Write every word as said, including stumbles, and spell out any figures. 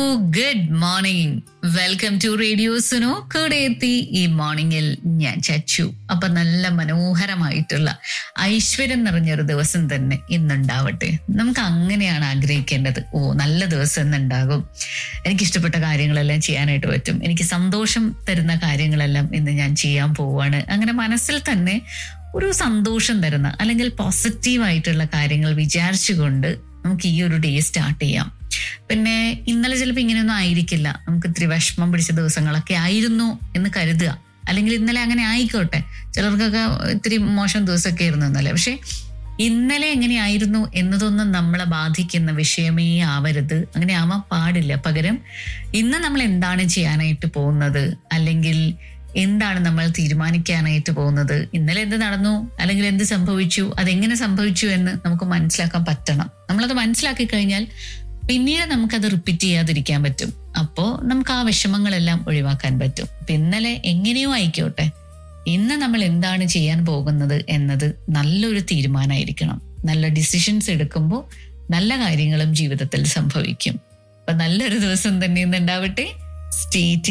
Good morning. Welcome to radio Suno. കൂടെ എത്തി ഈ മോർണിംഗിൽ ഞാൻ ചച്ചു. അപ്പൊ നല്ല മനോഹരമായിട്ടുള്ള ഐശ്വര്യം നിറഞ്ഞൊരു ദിവസം തന്നെ ഇന്നുണ്ടാവട്ടെ. നമുക്ക് അങ്ങനെയാണ് ആഗ്രഹിക്കേണ്ടത്. ഓ, നല്ല ദിവസം ഇന്നുണ്ടാകും, എനിക്കിഷ്ടപ്പെട്ട കാര്യങ്ങളെല്ലാം ചെയ്യാനായിട്ട് പറ്റും, എനിക്ക് സന്തോഷം തരുന്ന കാര്യങ്ങളെല്ലാം ഇന്ന് ഞാൻ ചെയ്യാൻ പോവാണ്. അങ്ങനെ മനസ്സിൽ തന്നെ ഒരു സന്തോഷം തരുന്ന അല്ലെങ്കിൽ പോസിറ്റീവായിട്ടുള്ള കാര്യങ്ങൾ വിചാരിച്ചുകൊണ്ട് നമുക്ക് ഈ ഒരു ഡേ സ്റ്റാർട്ട് ചെയ്യാം. പിന്നെ ഇന്നലെ ചിലപ്പോൾ ഇങ്ങനെയൊന്നും ആയിരിക്കില്ല, നമുക്ക് ഇത്തിരി വിഷമം പിടിച്ച ദിവസങ്ങളൊക്കെ ആയിരുന്നു എന്ന് കരുതുക. അല്ലെങ്കിൽ ഇന്നലെ അങ്ങനെ ആയിക്കോട്ടെ, ചിലർക്കൊക്കെ ഇത്തിരി മോശം ദിവസമൊക്കെ ആയിരുന്നു ഇന്നലെ. പക്ഷെ ഇന്നലെ എങ്ങനെയായിരുന്നു എന്നതൊന്നും നമ്മളെ ബാധിക്കുന്ന വിഷയമേ ആവരുത്, അങ്ങനെ ആവാൻ പാടില്ല. പകരം ഇന്ന് നമ്മൾ എന്താണ് ചെയ്യാനായിട്ട് പോകുന്നത്, അല്ലെങ്കിൽ എന്താണ് നമ്മൾ തീരുമാനിക്കാനായിട്ട് പോകുന്നത്, ഇന്നലെ എന്ത് നടന്നു അല്ലെങ്കിൽ എന്ത് സംഭവിച്ചു, അതെങ്ങനെ സംഭവിച്ചു എന്ന് നമുക്ക് മനസ്സിലാക്കാൻ പറ്റണം. നമ്മളത് മനസ്സിലാക്കി കഴിഞ്ഞാൽ പിന്നീട് നമുക്കത് റിപ്പീറ്റ് ചെയ്യാതിരിക്കാൻ പറ്റും. അപ്പോ നമുക്ക് ആ വിഷമങ്ങളെല്ലാം ഒഴിവാക്കാൻ പറ്റും. അപ്പൊ ഇന്നലെ എങ്ങനെയോ ആയിക്കോട്ടെ, ഇന്ന് നമ്മൾ എന്താണ് ചെയ്യാൻ പോകുന്നത് എന്നത് നല്ലൊരു തീരുമാനമായിരിക്കണം. നല്ല ഡിസിഷൻസ് എടുക്കുമ്പോൾ നല്ല കാര്യങ്ങളും ജീവിതത്തിൽ സംഭവിക്കും. അപ്പൊ നല്ലൊരു ദിവസം തന്നെ ഇന്ന് ഉണ്ടാവട്ടെ. സ്റ്റേ